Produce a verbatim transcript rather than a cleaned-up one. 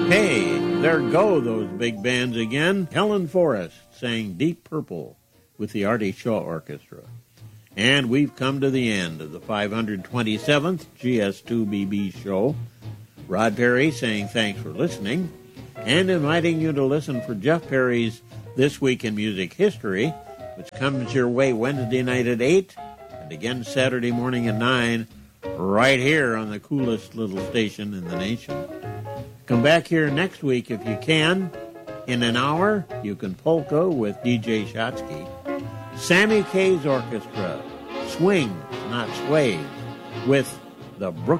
Hey, there go those big bands again. Helen Forrest sang Deep Purple with the Artie Shaw Orchestra. And we've come to the end of the five hundred twenty-seventh G S two B B show. Rod Perry saying thanks for listening and inviting you to listen for Jeff Perry's This Week in Music History, which comes your way Wednesday night at eight and again Saturday morning at nine, right here on the coolest little station in the nation. Come back here next week if you can. In an hour, you can polka with D J Shotsky. Sammy Kaye's Orchestra, swings, not sways, with the Brook